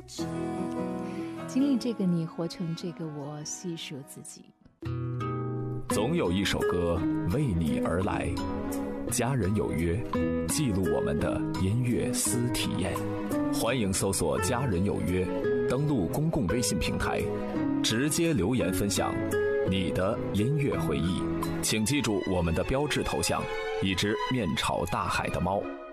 经历这个你，活成这个我，细数自己。 总有一首歌为你而来，家人有约，记录我们的音乐私体验。欢迎搜索家人有约，登录公共微信平台，直接留言分享你的音乐回忆。请记住我们的标志头像，一只面朝大海的猫。